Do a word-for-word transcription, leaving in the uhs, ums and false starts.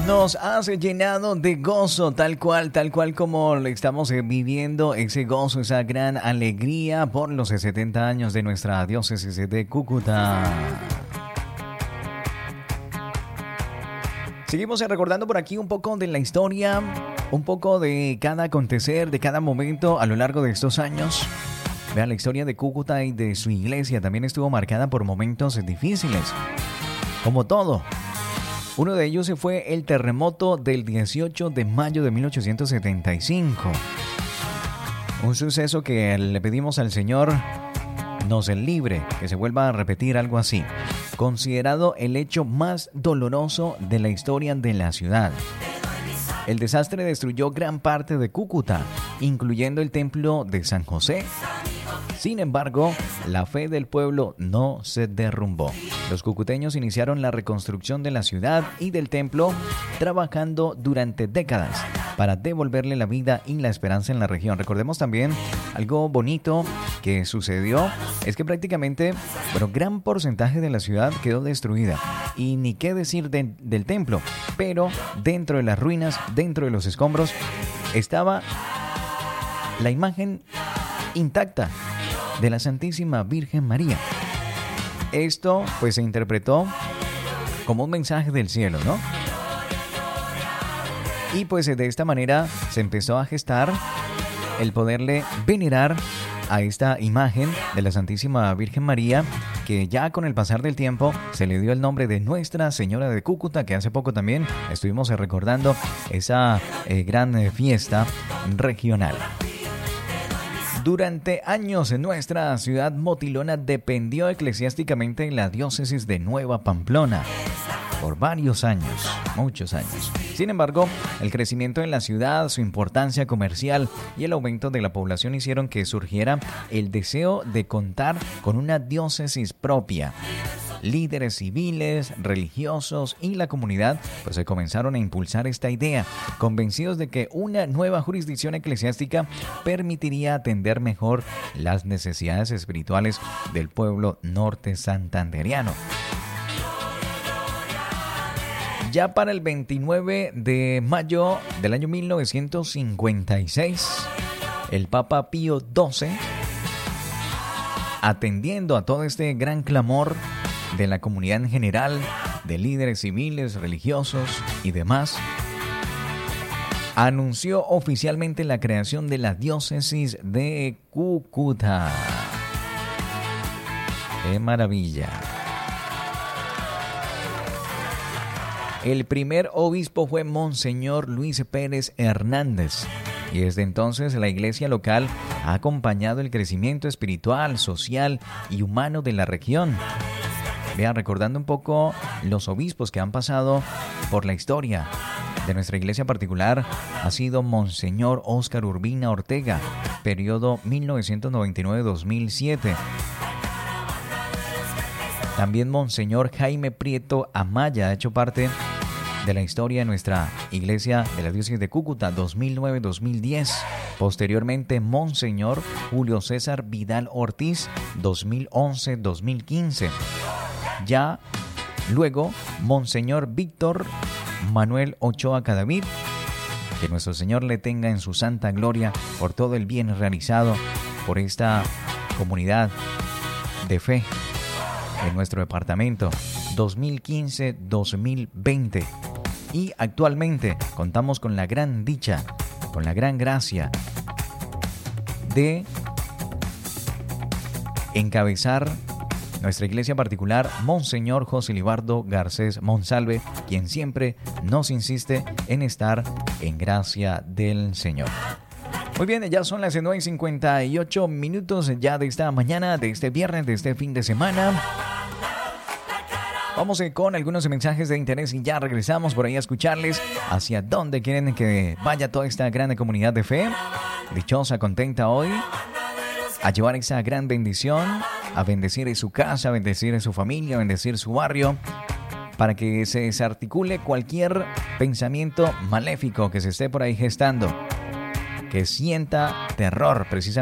Nos has llenado de gozo, tal cual, tal cual como le estamos viviendo ese gozo, esa gran alegría por los setenta años de nuestra diócesis de Cúcuta. Seguimos recordando por aquí un poco de la historia, un poco de cada acontecer, de cada momento a lo largo de estos años. Vean, la historia de Cúcuta y de su iglesia también estuvo marcada por momentos difíciles, como todo. Uno de ellos fue el terremoto del dieciocho de mayo de mil ochocientos setenta y cinco. Un suceso que le pedimos al Señor nos libre, que se vuelva a repetir algo así. Considerado el hecho más doloroso de la historia de la ciudad. El desastre destruyó gran parte de Cúcuta, incluyendo el templo de San José. Sin embargo, la fe del pueblo no se derrumbó. Los cucuteños iniciaron la reconstrucción de la ciudad y del templo, trabajando durante décadas para devolverle la vida y la esperanza en la región. Recordemos también algo bonito que sucedió, es que prácticamente, bueno, gran porcentaje de la ciudad quedó destruida. Y ni qué decir de, del templo, pero dentro de las ruinas, dentro de los escombros, estaba la imagen intacta de la Santísima Virgen María. Esto pues se interpretó como un mensaje del cielo, ¿no? Y pues de esta manera se empezó a gestar el poderle venerar a esta imagen de la Santísima Virgen María, que ya con el pasar del tiempo se le dio el nombre de Nuestra Señora de Cúcuta, que hace poco también estuvimos recordando esa eh, gran eh, fiesta regional. Durante años, nuestra ciudad motilona dependió eclesiásticamente de la diócesis de Nueva Pamplona. Por varios años, muchos años. Sin embargo, el crecimiento en la ciudad, su importancia comercial y el aumento de la población hicieron que surgiera el deseo de contar con una diócesis propia. Líderes civiles, religiosos y la comunidad pues se comenzaron a impulsar esta idea, convencidos de que una nueva jurisdicción eclesiástica permitiría atender mejor las necesidades espirituales del pueblo norte santandereano. Ya para el veintinueve de mayo del año mil novecientos cincuenta y seis, el Papa Pío doce, atendiendo a todo este gran clamor de la comunidad en general, de líderes civiles, religiosos y demás, anunció oficialmente la creación de la diócesis de Cúcuta. ¡Qué maravilla! El primer obispo fue Monseñor Luis Pérez Hernández, y desde entonces la iglesia local ha acompañado el crecimiento espiritual, social y humano de la región. Vean, recordando un poco los obispos que han pasado por la historia de nuestra iglesia particular, ha sido Monseñor Óscar Urbina Ortega, periodo mil novecientos noventa y nueve a dos mil siete. También Monseñor Jaime Prieto Amaya ha hecho parte de la historia de nuestra iglesia de la diócesis de Cúcuta, dos mil nueve a dos mil diez. Posteriormente, Monseñor Julio César Vidal Ortiz, dos mil once a dos mil quince. Ya luego, Monseñor Víctor Manuel Ochoa Cadavid, que nuestro Señor le tenga en su santa gloria por todo el bien realizado por esta comunidad de fe en nuestro departamento, dos mil quince a dos mil veinte. Y actualmente contamos con la gran dicha, con la gran gracia de encabezar nuestra iglesia particular, Monseñor José Libardo Garcés Monsalve, quien siempre nos insiste en estar en gracia del Señor. Muy bien, ya son las nueve y cincuenta y ocho minutos ya de esta mañana, de este viernes, de este fin de semana. Vamos con algunos mensajes de interés y ya regresamos por ahí a escucharles hacia dónde quieren que vaya toda esta grande comunidad de fe, dichosa, contenta hoy, a llevar esa gran bendición, a bendecir su casa, a bendecir su familia, a bendecir su barrio, para que se desarticule cualquier pensamiento maléfico que se esté por ahí gestando, que sienta terror precisamente